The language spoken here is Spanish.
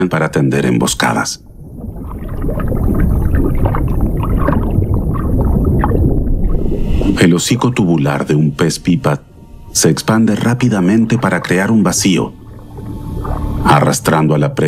para tender emboscadas. El hocico tubular de un pez pipa se expande rápidamente para crear un vacío, arrastrando a la presa